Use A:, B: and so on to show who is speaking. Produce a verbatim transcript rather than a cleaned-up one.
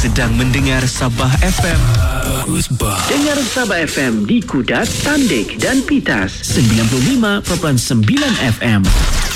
A: sedang mendengar Sabah F M. Bagus bah.
B: Dengar Sabah F M di Kudat, Tandik dan Pitas.
C: sembilan puluh lima perpuluhan sembilan F M.